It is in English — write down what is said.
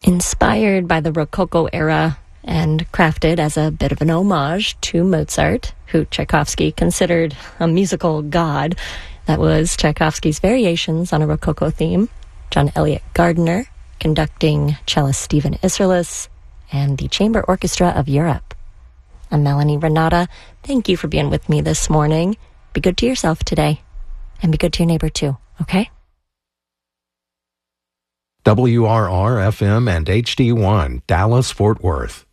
Inspired by the Rococo era and crafted as a bit of an homage to Mozart, who Tchaikovsky considered a musical god, that was Tchaikovsky's Variations on a Rococo theme. John Elliott Gardiner conducting cellist Stephen Isserlis and the Chamber Orchestra of Europe. I'm Melanie Renata. Thank you for being with me this morning. Be good to yourself today, and be good to your neighbor too, okay? WRR-FM and HD1, Dallas, Fort Worth.